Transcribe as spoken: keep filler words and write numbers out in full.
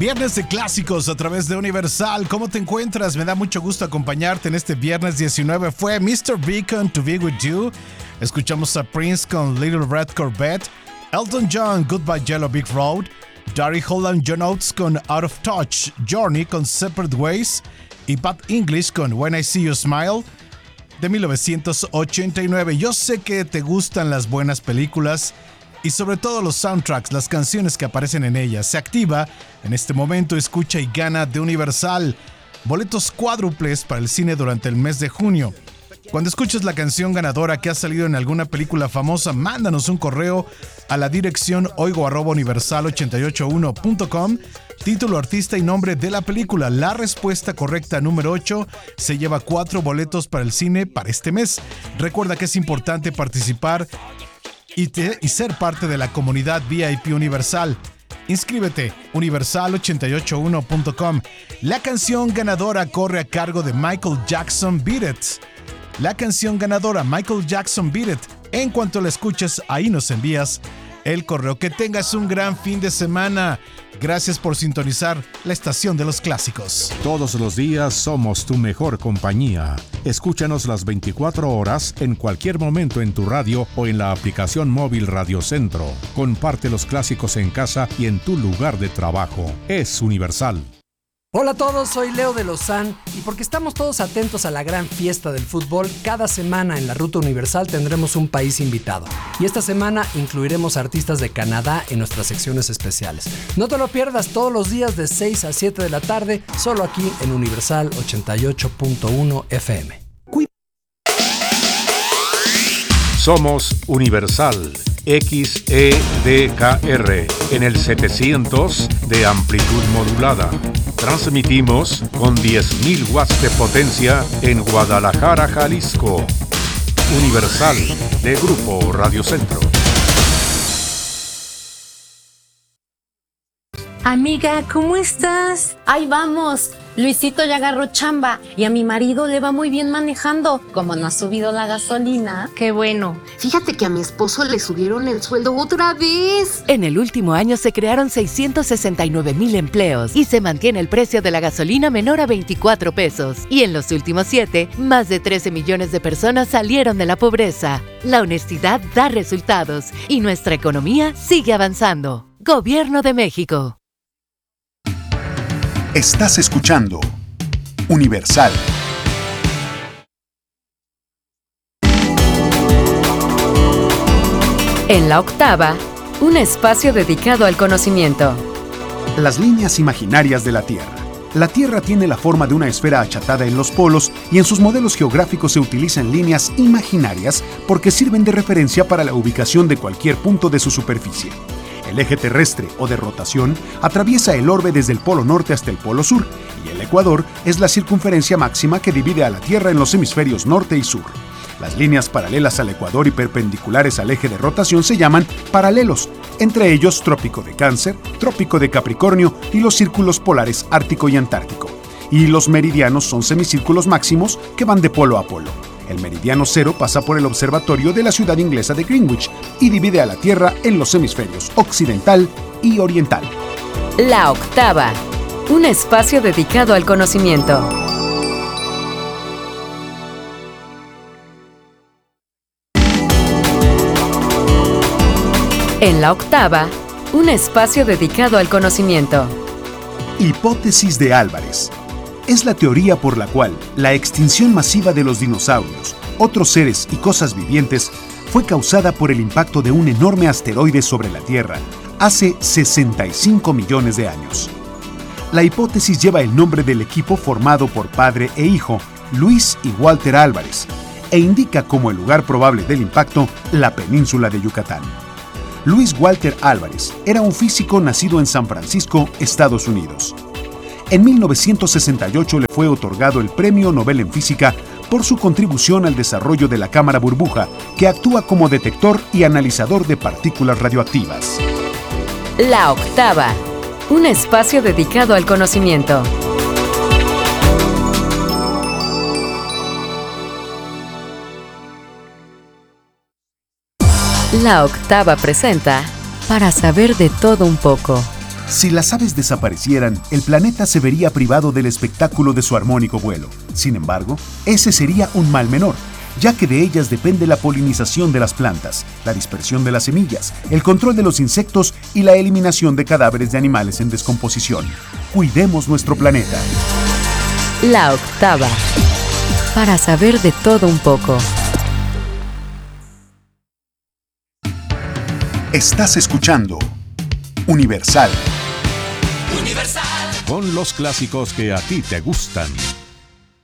Viernes de clásicos a través de Universal. ¿Cómo te encuentras? Me da mucho gusto acompañarte en este viernes diecinueve. Fue mister Beacon, To Be With You. Escuchamos a Prince con Little Red Corvette. Elton John, Goodbye Yellow Brick Road. Gary Holland, John Oates con Out of Touch. Journey con Separate Ways. Y Pat English con When I See You Smile de mil novecientos ochenta y nueve. Yo sé que te gustan las buenas películas y sobre todo los soundtracks, las canciones que aparecen en ellas. Se activa en este momento Escucha y Gana de Universal. Boletos cuádruples para el cine durante el mes de junio. Cuando escuches la canción ganadora que ha salido en alguna película famosa, mándanos un correo a la dirección oigo arroba universal ochenta y ocho uno punto com, título, artista y nombre de la película. La respuesta correcta número ocho se lleva cuatro boletos para el cine para este mes. Recuerda que es importante participar y, te, y ser parte de la comunidad V I P Universal. Inscríbete, universal ochenta y ocho uno punto com. La canción ganadora corre a cargo de Michael Jackson, Beat It. La canción ganadora, Michael Jackson, Beat It. En cuanto la escuches, ahí nos envías el correo. Que tengas un gran fin de semana. Gracias por sintonizar la estación de los clásicos. Todos los días somos tu mejor compañía. Escúchanos las veinticuatro horas en cualquier momento en tu radio o en la aplicación móvil Radio Centro. Comparte los clásicos en casa y en tu lugar de trabajo. Es Universal. Hola a todos, soy Leo de Lozán y porque estamos todos atentos a la gran fiesta del fútbol, cada semana en la Ruta Universal tendremos un país invitado. Y esta semana incluiremos artistas de Canadá en nuestras secciones especiales. No te lo pierdas todos los días de seis a siete de la tarde, solo aquí en Universal ochenta y ocho punto uno F M. Somos Universal X E D K R en el setecientos de amplitud modulada. Transmitimos con diez mil watts de potencia en Guadalajara, Jalisco. Universal de Grupo Radio Centro. Amiga, ¿cómo estás? Ahí vamos. Luisito ya agarró chamba y a mi marido le va muy bien manejando. Como no ha subido la gasolina. Qué bueno. Fíjate que a mi esposo le subieron el sueldo otra vez. En el último año se crearon seiscientos sesenta y nueve mil empleos y se mantiene el precio de la gasolina menor a veinticuatro pesos. Y en los últimos siete, más de trece millones de personas salieron de la pobreza. La honestidad da resultados y nuestra economía sigue avanzando. Gobierno de México. Estás escuchando Universal. En la octava, un espacio dedicado al conocimiento. Las líneas imaginarias de la Tierra. La Tierra tiene la forma de una esfera achatada en los polos y en sus modelos geográficos se utilizan líneas imaginarias porque sirven de referencia para la ubicación de cualquier punto de su superficie. El eje terrestre o de rotación atraviesa el orbe desde el polo norte hasta el polo sur y el ecuador es la circunferencia máxima que divide a la Tierra en los hemisferios norte y sur. Las líneas paralelas al ecuador y perpendiculares al eje de rotación se llaman paralelos, entre ellos Trópico de Cáncer, Trópico de Capricornio y los círculos polares Ártico y Antártico. Y los meridianos son semicírculos máximos que van de polo a polo. El meridiano cero pasa por el observatorio de la ciudad inglesa de Greenwich y divide a la Tierra en los hemisferios occidental y oriental. La octava, un espacio dedicado al conocimiento. En la octava, un espacio dedicado al conocimiento. Hipótesis de Álvarez. Es la teoría por la cual la extinción masiva de los dinosaurios, otros seres y cosas vivientes fue causada por el impacto de un enorme asteroide sobre la Tierra hace sesenta y cinco millones de años. La hipótesis lleva el nombre del equipo formado por padre e hijo, Luis y Walter Álvarez, e indica como el lugar probable del impacto la península de Yucatán. Luis Walter Álvarez era un físico nacido en San Francisco, Estados Unidos. En mil novecientos sesenta y ocho le fue otorgado el Premio Nobel en Física por su contribución al desarrollo de la cámara burbuja, que actúa como detector y analizador de partículas radioactivas. La octava, un espacio dedicado al conocimiento. La octava presenta Para saber de todo un poco. Si las aves desaparecieran, el planeta se vería privado del espectáculo de su armónico vuelo. Sin embargo, ese sería un mal menor, ya que de ellas depende la polinización de las plantas, la dispersión de las semillas, el control de los insectos y la eliminación de cadáveres de animales en descomposición. Cuidemos nuestro planeta. La octava. Para saber de todo un poco. Estás escuchando Universal. Con los clásicos que a ti te gustan.